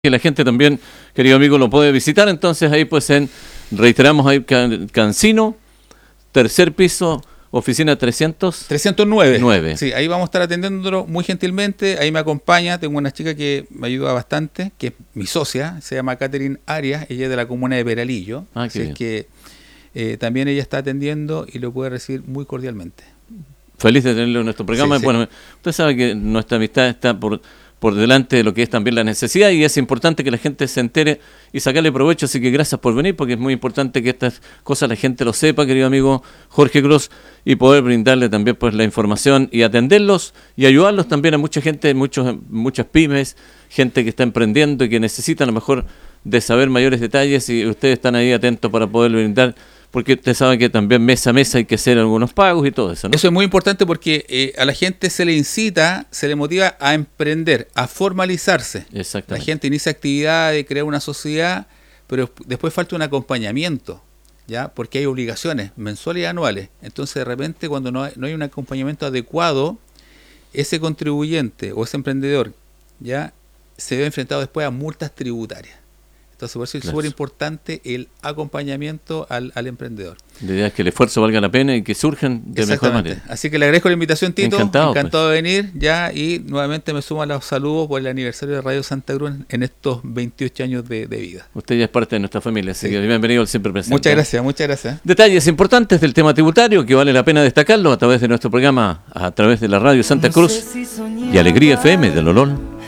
que la gente también, querido amigo, lo puede visitar. Entonces ahí pues reiteramos ahí Cancino, tercer piso, oficina 309. 9. Sí, ahí vamos a estar atendiéndolo muy gentilmente. Ahí me acompaña, tengo una chica que me ayuda bastante, que es mi socia, se llama Catherine Arias, ella es de la comuna de Peralillo. Qué bien. Es que también ella está atendiendo y lo puede recibir muy cordialmente. Feliz de tenerlo en nuestro programa. Sí. Bueno, usted sabe que nuestra amistad está por delante de lo que es también la necesidad, y es importante que la gente se entere y sacarle provecho. Así que gracias por venir, porque es muy importante que estas cosas la gente lo sepa, querido amigo Jorge Cruz, y poder brindarle también pues la información y atenderlos y ayudarlos también a mucha gente, muchas pymes, gente que está emprendiendo y que necesita a lo mejor de saber mayores detalles, y ustedes están ahí atentos para poder brindar, porque usted sabe que también mes a mes hay que hacer algunos pagos y todo eso, ¿no? Eso es muy importante porque a la gente se le incita, se le motiva a emprender, a formalizarse. Exactamente. La gente inicia actividad de crear una sociedad, pero después falta un acompañamiento, ¿ya? Porque hay obligaciones mensuales y anuales. Entonces, de repente, cuando no hay un acompañamiento adecuado, ese contribuyente o ese emprendedor ya se ve enfrentado después a multas tributarias. Entonces, por eso es súper importante el acompañamiento al emprendedor. La idea es que el esfuerzo valga la pena y que surjan de mejor manera. Así que le agradezco la invitación, Tito. Encantado de venir ya, y nuevamente me sumo a los saludos por el aniversario de Radio Santa Cruz en estos 28 años de vida. Usted ya es parte de nuestra familia, así que bienvenido al Siempre Presente. Muchas gracias. Detalles importantes del tema tributario que vale la pena destacarlo a través de nuestro programa, a través de la Radio Santa Cruz y Alegría FM de Lolón.